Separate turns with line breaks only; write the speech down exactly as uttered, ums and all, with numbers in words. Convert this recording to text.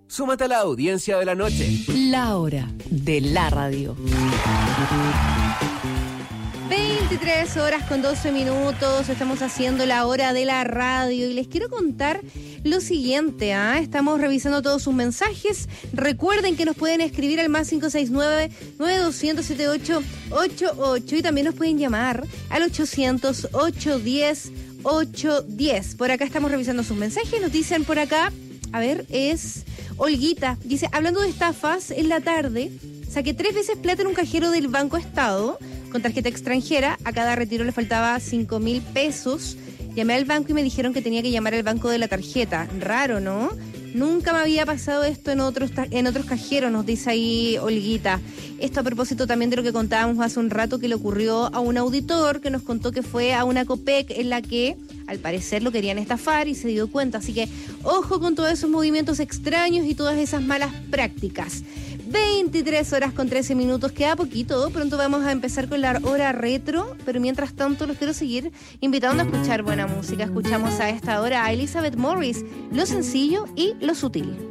Súmate a la audiencia de la noche.
La hora de la radio.
veintitrés horas con doce minutos, estamos haciendo la hora de la radio y les quiero contar lo siguiente, ¿ah? Estamos revisando todos sus mensajes. Recuerden que nos pueden escribir al más cinco seis nueve, nueve dos cero cero, siete ocho ocho ocho y también nos pueden llamar al ochocientos, ochocientos diez, ochocientos diez. Por acá estamos revisando sus mensajes, nos dicen por acá, a ver, es Olguita, dice, hablando de estafas, en la tarde saqué tres veces plata en un cajero del Banco Estado con tarjeta extranjera, a cada retiro le faltaba cinco mil pesos. Llamé al banco y me dijeron que tenía que llamar al banco de la tarjeta. Raro, ¿no? Nunca me había pasado esto en otros en otros cajeros, nos dice ahí Olguita. Esto a propósito también de lo que contábamos hace un rato, que le ocurrió a un auditor que nos contó que fue a una Copec en la que al parecer lo querían estafar y se dio cuenta. Así que ojo con todos esos movimientos extraños y todas esas malas prácticas. veintitrés horas con trece minutos, queda poquito, pronto vamos a empezar con la hora retro, pero mientras tanto los quiero seguir invitando a escuchar buena música. Escuchamos a esta hora a Elizabeth Morris, lo sencillo y lo sutil.